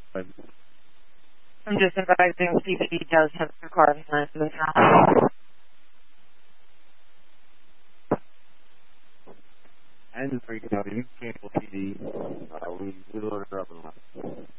But I'm just advising CBD does have the car insurance in the house. and just freaking out, you cancel PD. We loaded her up in